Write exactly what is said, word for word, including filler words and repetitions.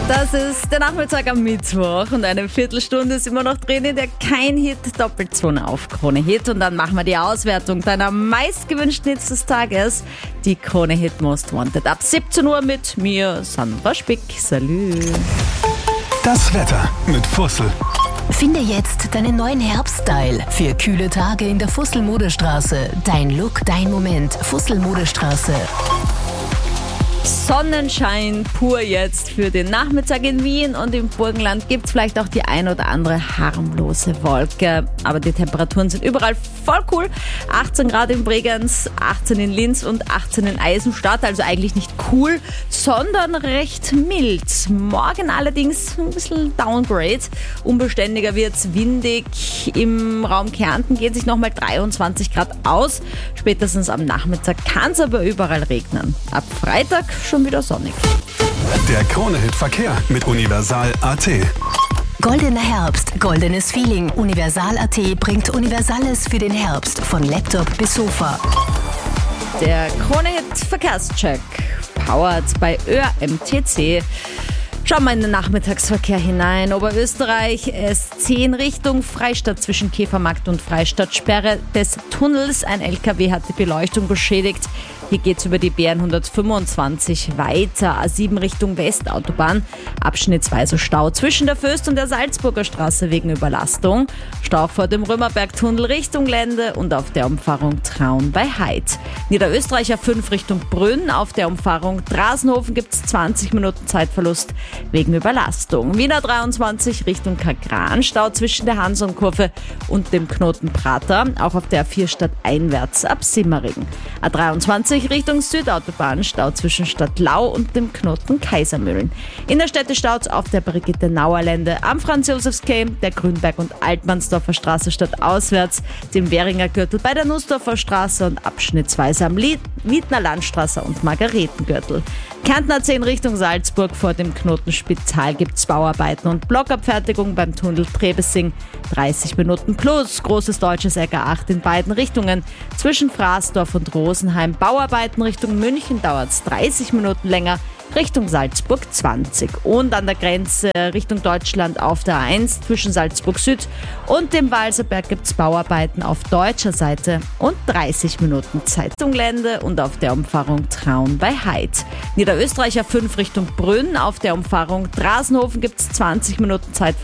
Das ist der Nachmittag am Mittwoch und eine Viertelstunde ist immer noch drin in der Kein-Hit Doppelzone auf Krone Hit. Und dann machen wir die Auswertung deiner meistgewünschten Hits des Tages. Die Krone Hit Most Wanted ab siebzehn Uhr mit mir, Sandra Spick. Salü. Das Wetter mit Fussel. Finde jetzt deinen neuen Herbststyle für kühle Tage in der Fussel-Modestraße. Dein Look, dein Moment. Fussel-Modestraße. Sonnenschein pur jetzt für den Nachmittag in Wien und im Burgenland gibt es vielleicht auch die ein oder andere harmlose Wolke. Aber die Temperaturen sind überall voll cool. achtzehn Grad in Bregenz, achtzehn in Linz und achtzehn in Eisenstadt. Also eigentlich nicht cool, sondern recht mild. Morgen allerdings ein bisschen Downgrade. Unbeständiger wird's, windig. Im Raum Kärnten geht sich nochmal dreiundzwanzig Grad aus. Spätestens am Nachmittag kann es aber überall regnen. Ab Freitag schon wieder sonnig. Der Krone-Hit Verkehr mit Universal Punkt a t. Goldener Herbst, goldenes Feeling. Universal Punkt a t bringt Universales für den Herbst. Von Laptop bis Sofa. Der Krone-Hit Verkehrscheck, powered bei Ö M T C. Schauen wir in den Nachmittagsverkehr hinein. Oberösterreich S zehn Richtung Freistadt zwischen Käfermarkt und Freistadt. Sperre des Tunnels. Ein L K W hat die Beleuchtung beschädigt. Hier geht's über die B hundertfünfundzwanzig weiter. A sieben Richtung Westautobahn. Abschnittsweise Stau zwischen der Föst und der Salzburger Straße wegen Überlastung. Stau vor dem Römerbergtunnel Richtung Lände und auf der Umfahrung Traun bei Heid. Niederösterreicher fünf Richtung Brünn. Auf der Umfahrung Drasenhofen gibt's zwanzig Minuten Zeitverlust wegen Überlastung. Wiener dreiundzwanzig Richtung Kagran. Stau zwischen der Hansonkurve und dem Knoten Prater. Auch auf der A vier stadteinwärts ab Simmering. A dreiundzwanzig Richtung Südautobahn. Stau zwischen Stadtlau und dem Knoten Kaisermühlen. In der Städte staut auf der Brigitte-Nauer-Lände am Franz-Josefs-Quai, der Grünberg- und Altmannsdorfer Straße stadtauswärts, dem Währinger Gürtel bei der Nussdorfer Straße und abschnittsweise am Lied- Wiedner Landstraße und Margaretengürtel. Kärntner zehn Richtung Salzburg vor dem Knoten Spital gibt's Bauarbeiten und Blockabfertigung beim Tunnel Trebessing. dreißig Minuten plus. Großes Deutsches Eck A acht in beiden Richtungen. Zwischen Fraßdorf und Rosenheim Bauarbeiten Richtung München dauert's dreißig Minuten länger. Richtung Salzburg zwanzig. Und an der Grenze Richtung Deutschland auf der A eins zwischen Salzburg Süd und dem Walserberg gibt es Bauarbeiten auf deutscher Seite und dreißig Minuten Zeit. Richtung Lände und auf der Umfahrung Traun bei Heid. Niederösterreicher fünf Richtung Brünn. Auf der Umfahrung Drasenhofen gibt es zwanzig Minuten Zeit.